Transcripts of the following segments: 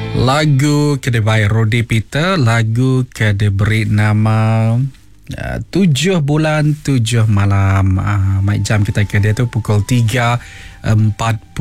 Lagu kedai Rodi Peter, lagu kediberi nama 7 bulan 7 malam. Mic jam kita kedai tu pukul 3.45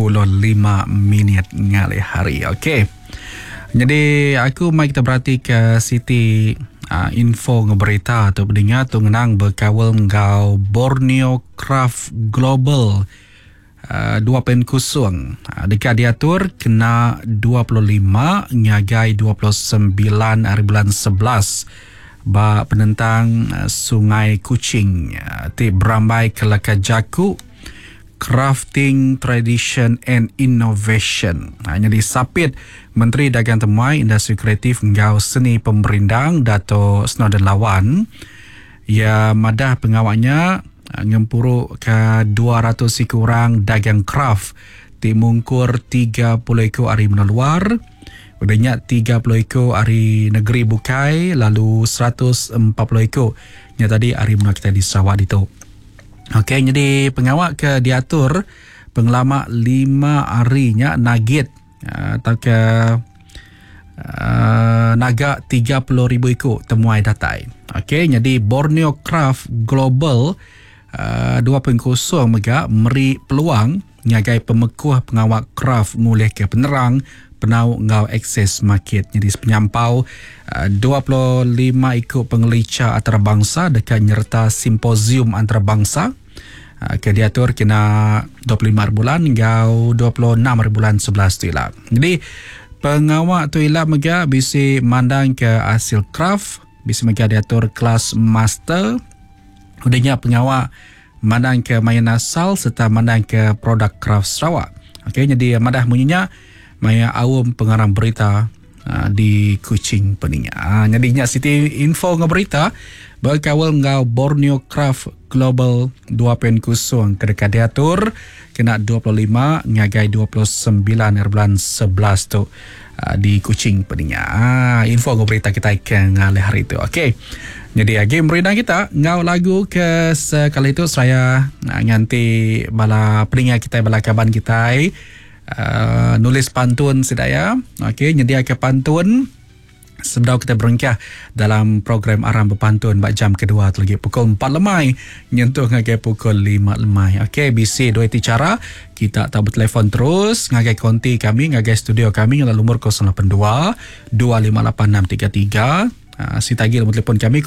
ngalih hari. Okey. Jadi aku mai kita berhati ke Siti info ngeberita atau pendengar tu ngenang berkawal ngau Borneo Craft Global 2.0 dekat diatur kena 25 nyagai 29 hari bulan 11 ba penentang Sungai Kuching ti berambai ke Lakajaku Crafting Tradition and Innovation. Jadi sapit Menteri Dagang Temui Industri Kreatif ngau seni pemerindang Dato' Snowden Lawan ya madah pengawaknya ngempuru ke 200 kurang dagang craft di mungkur 30 ekor hari meneluar udahnya 30 ekor hari negeri bukai lalu 140 ekor nya tadi hari menua kita di Sarawak itu. Okey, jadi pengawak ke diatur pengelama 5 harinya nugget atau ke naga 30,000 ekor temuai datai. Okey, jadi Borneo Craft Global 2.0 mega meri peluang nyagai pemekuh pengawak craft ngulih ke penerang penau ngau akses market. Jadi penyampau 25 ikut pengelica antarabangsa dekat nyerta simposium antarabangsa ke diatur kena 25 bulan ngau 26 bulan 11 tu ilah. Jadi pengawak tu ilah mega bisi mandang ke hasil craft bisi mega diatur kelas master. Udahnya pengawak mandang ke mayan asal serta mandang ke produk craft Sarawak. Okey, jadi madah munyinya maya awam pengarang berita di Kuching peninga. Jadi nya Siti info ngeberita berkawal ngau Borneo Craft Global 2.0 kedekat diatur kena 25 ngagai 29 bulan 11 tu di Kuching peninga. Info ngeberita kita ikan ngalih hari itu. Okey. Jadi game berita kita ngau lagu ke sekali itu saya nganti bala peninga kita bala kaban kita nulis pantun sedaya. Okey, nyediakan ke pantun sebelum kita berengkah dalam program Aram Berpantun bak jam kedua lagi pukul 4 lemai nyentuh ngagai pukul 5 lemai. Okey, bisi dua itu cara kita tak bertelefon terus ngagai konti kami ngagai studio kami yang nomor 082 258 633. Si tagih nombor telefon kami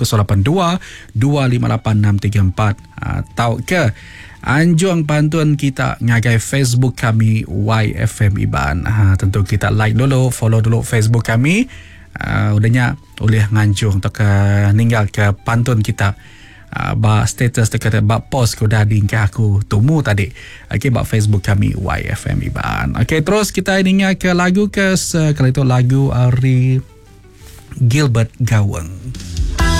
082-258-634. Tahu ke anjung pantun kita ngagai Facebook kami YFM Iban. Tentu kita like dulu, follow dulu Facebook kami. Udahnya boleh nganjung untuk ninggal ke pantun kita. Ba status dekat ba post ko dah ding ke aku temu tadi. Okey, ba Facebook kami YFM Iban. Okey, terus kita ingat ke lagu ke sekali itu lagu Ari Gilbert Gawang.